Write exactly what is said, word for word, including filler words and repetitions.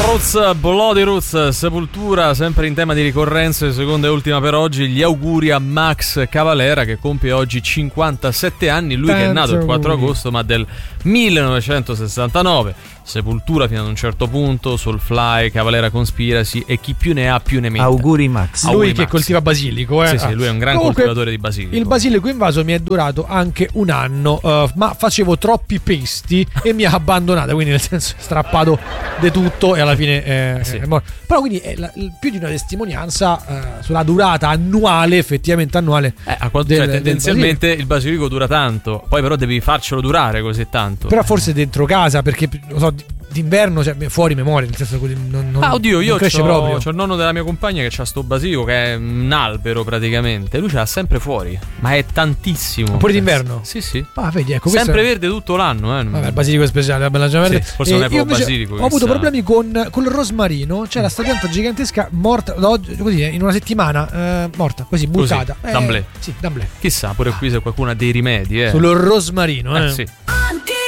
Roots, Bloody Roots, Sepoltura, sempre in tema di ricorrenze, seconda e ultima per oggi. Gli auguri a Max Cavalera che compie oggi cinquantasette anni, lui Tanto che è nato il quattro agosto ma del millenovecentosessantanove. Sepoltura fino ad un certo punto, Soulfly, Cavalera Conspiracy e chi più ne ha più ne metta. Auguri Max. Lui Auguri che Max. coltiva basilico, eh? Sì, sì, lui è un gran Comunque, coltivatore di basilico. Il basilico invaso mi è durato anche un anno, uh, ma facevo troppi pesti e mi ha abbandonato, quindi nel senso strappato di tutto e alla fine eh, sì. è morto. Però quindi è la, più di una testimonianza uh, sulla durata annuale, effettivamente annuale. Eh, a quanto, del, cioè, tendenzialmente il basilico dura tanto, poi però devi farcelo durare così tanto. Però forse dentro casa, perché non so, d'inverno, cioè fuori memoria, nel senso che non, non, ah, oddio, io non cresce c'ho, proprio. c'ho il nonno della mia compagna che c'ha sto basilico che è un albero praticamente. Lui ce l'ha sempre fuori, ma è tantissimo. Pure d'inverno? Sì, sì. Ah, vedi, ecco, sempre è... verde tutto l'anno, eh. Vabbè, il basilico è speciale, la bella verde. Sì, forse non è proprio basilico. Ho avuto chissà. problemi con, con il rosmarino. C'era sta pianta gigantesca morta oggi, così, in una settimana, eh, morta, così, buttata. Così, eh, d'amblè. Sì, d'amblè. Chissà, pure qui se qualcuno ha dei rimedi, eh. Sullo rosmarino, eh. Eh sì.